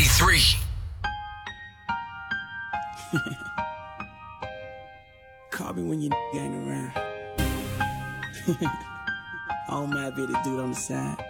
93. Call me when you ain't around. I don't mind being the dude on the side.